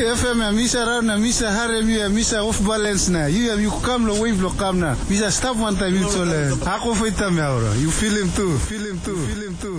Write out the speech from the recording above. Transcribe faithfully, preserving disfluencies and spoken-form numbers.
F M ya misa rana misa harem ya misa off balance na. You you come lo wave lo come na. Misa stop one time you tole. Hako feita me ahora. You feel him too. Feel him too. Feel him too.